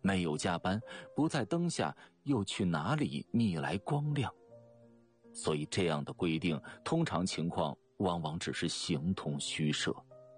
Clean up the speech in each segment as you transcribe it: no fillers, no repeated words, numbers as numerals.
没有加班，不在灯下，又去哪里觅来光亮？所以这样的规定，通常情况往往只是形同虚设。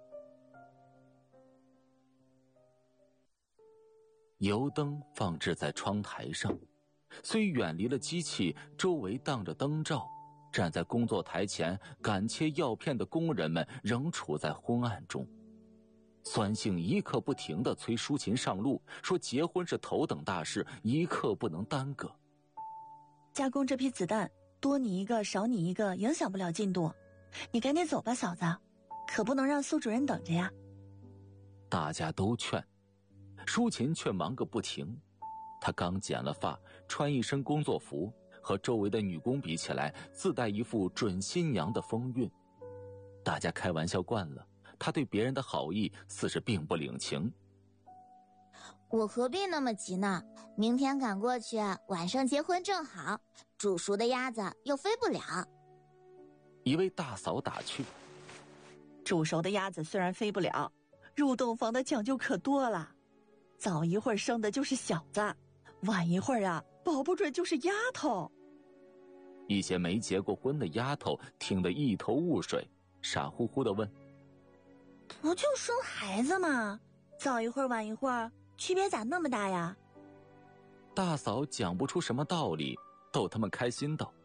油灯放置在窗台上，虽远离了机器，周围当着灯罩，站在工作台前赶切药片的工人们仍处在昏暗中。酸性一刻不停地催舒琴上路，说结婚是头等大事，一刻不能耽搁。 加工这批子弹，多你一个少你一个影响不了进度，你赶紧走吧，嫂子，可不能让苏主任等着呀。 大家都劝，舒琴却忙个不停。她刚剪了发，穿一身工作服，和周围的女工比起来，自带一副准新娘的风韵。大家开玩笑惯了，她对别人的好意似是并不领情。 我何必那么急呢？明天赶过去，晚上结婚正好，煮熟的鸭子又飞不了。 一位大嫂打趣， 煮熟的鸭子虽然飞不了，入洞房的讲究可多了，早一会儿生的就是小子，晚一会儿啊，保不准就是丫头。 一些没结过婚的丫头听得一头雾水，傻乎乎地问， 不就生孩子吗？早一会儿晚一会儿，区别咋那么大呀？ 大嫂讲不出什么道理，逗他们开心道，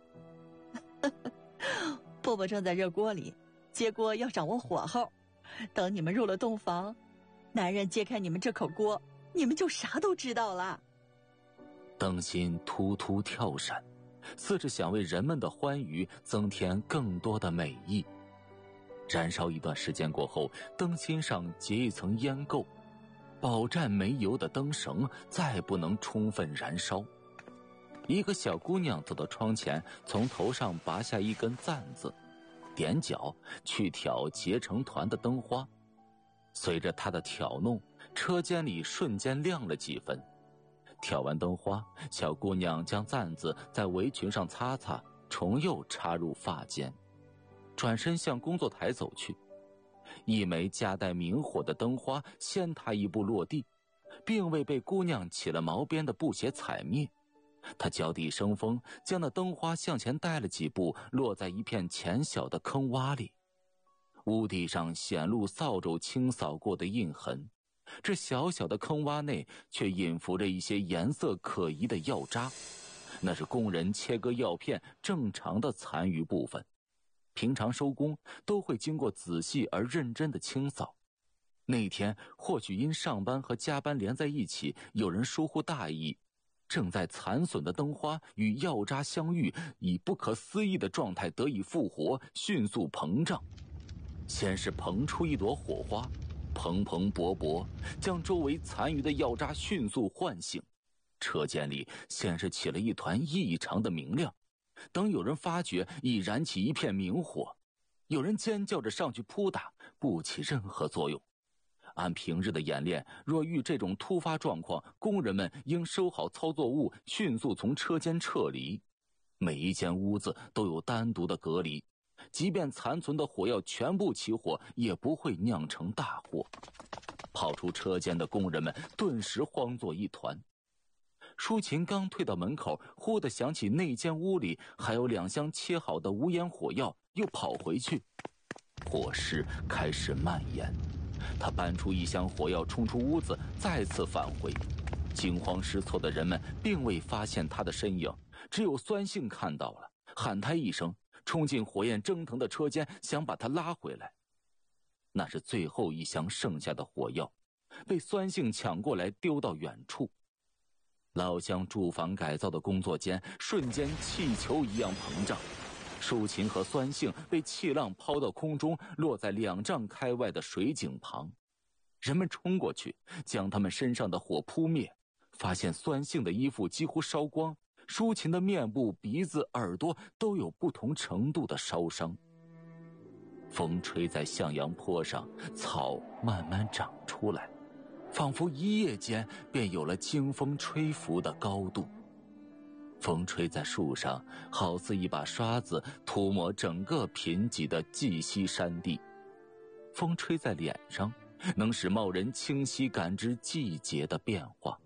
饽饽正在热锅里，接锅要掌握火候，等你们入了洞房，男人揭开你们这口锅，你们就啥都知道了。 灯芯突突跳闪，似是想为人们的欢愉增添更多的美意。燃烧一段时间过后，灯芯上结一层烟垢，饱蘸煤油的灯绳再不能充分燃烧。一个小姑娘走到窗前，从头上拔下一根簪子，踮脚去挑结成团的灯花。随着她的挑弄，车间里瞬间亮了几分。挑完灯花，小姑娘将簪子在围裙上擦擦，重又插入发间，转身向工作台走去。一枚夹带明火的灯花先她一步落地，并未被姑娘起了毛边的布鞋踩灭。她脚底生风，将那灯花向前带了几步，落在一片浅小的坑洼里。屋地上显露扫帚清扫过的印痕，这小小的坑洼内却隐伏着一些颜色可疑的药渣，那是工人切割药片正常的残余部分。平常收工都会经过仔细而认真的清扫，那天或许因上班和加班连在一起，有人疏忽大意，正在残损的灯花与药渣相遇，以不可思议的状态得以复活，迅速膨胀。先是膨出一朵火花，蓬蓬勃勃，将周围残余的药渣迅速唤醒。车间里先是起了一团异常的明亮，等有人发觉，已燃起一片明火。有人尖叫着上去扑打，不起任何作用。按平日的演练，若遇这种突发状况，工人们应收好操作物，迅速从车间撤离。每一间屋子都有单独的隔离，即便残存的火药全部起火，也不会酿成大祸。跑出车间的工人们顿时慌作一团。舒琴刚退到门口，忽地想起那间屋里还有2箱切好的无烟火药，又跑回去。火势开始蔓延，他搬出1箱火药，冲出屋子，再次返回。惊慌失措的人们并未发现他的身影，只有酸性看到了，喊他一声，冲进火焰蒸腾的车间，想把他拉回来。那是最后1箱剩下的火药，被酸性抢过来丢到远处。老乡住房改造的工作间瞬间气球一样膨胀，舒琴和酸性被气浪抛到空中，落在2丈开外的水井旁。人们冲过去，将他们身上的火扑灭，发现酸性的衣服几乎烧光，舒琴的面部、鼻子、耳朵都有不同程度的烧伤。风吹在向阳坡上，草慢慢长出来，仿佛一夜间便有了经风吹拂的高度。风吹在树上，好似一把刷子，涂抹整个贫瘠的稷西山地。风吹在脸上，能使冒人清晰感知季节的变化。